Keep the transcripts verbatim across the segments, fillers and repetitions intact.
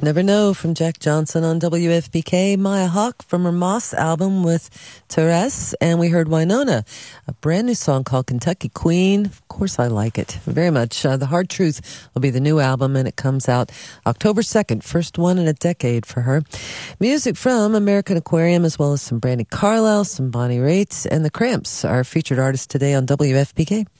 Never Know from Jack Johnson on W F P K. Maya Hawke from her Moss album with Therese. And we heard Winona, a brand new song called Kentucky Queen. Of course, I like it very much. Uh, the Hard Truth will be the new album, and it comes out October second. First one in a decade for her. Music from American Aquarium, as well as some Brandi Carlile, some Bonnie Raitt, and the Cramps, our featured artists today on W F P K.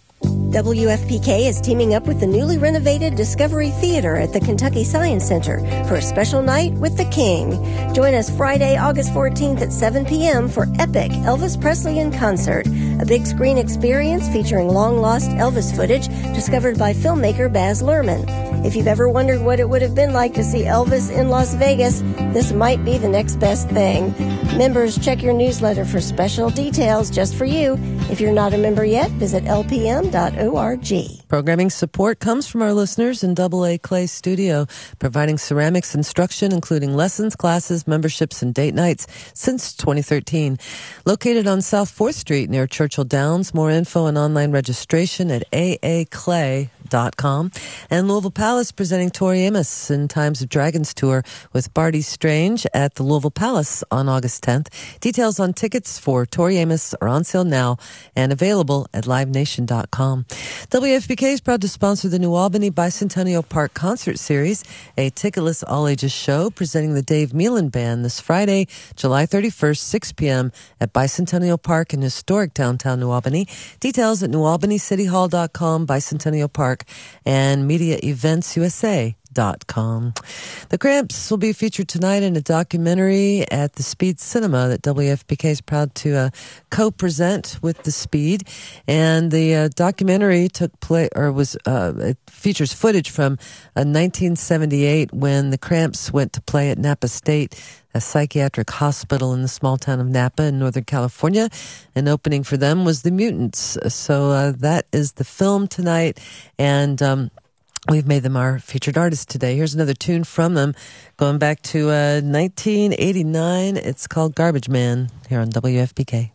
W F P K is teaming up with the newly renovated Discovery Theater at the Kentucky Science Center for a special night with the King. Join us Friday, August fourteenth at seven p.m. for Epic Elvis Presley in Concert, a big screen experience featuring long-lost Elvis footage discovered by filmmaker Baz Luhrmann. If you've ever wondered what it would have been like to see Elvis in Las Vegas, this might be the next best thing. Members, check your newsletter for special details just for you. If you're not a member yet, visit L P M dot org. Programming support comes from our listeners in Double A Clay Studio, providing ceramics instruction, including lessons, classes, memberships, and date nights since twenty thirteen. Located on South fourth Street near Churchill Downs. More info and online registration at a a clay dot com. And Louisville Palace presenting Tori Amos in Times of Dragons tour with Barty Strange at the Louisville Palace on August tenth. Details on tickets for Tori Amos are on sale now and available at live nation dot com. W F P K is proud to sponsor the New Albany Bicentennial Park Concert Series, a ticketless all-ages show presenting the Dave Meelan Band this Friday, July thirty-first, six p.m. at Bicentennial Park in historic downtown New Albany. Details at new albany city hall dot com, Bicentennial Park, and media events u s a dot com. The Cramps will be featured tonight in a documentary at the Speed Cinema that W F P K is proud to uh, co-present with the Speed. And the uh, documentary took place, or was, uh, it features footage from uh, nineteen seventy-eight when the Cramps went to play at Napa State, a psychiatric hospital in the small town of Napa in Northern California. And opening for them was the Mutants. So uh, that is the film tonight. And um we've made them our featured artist today. Here's another tune from them going back to uh, nineteen eighty-nine. It's called Garbage Man here on W F P K.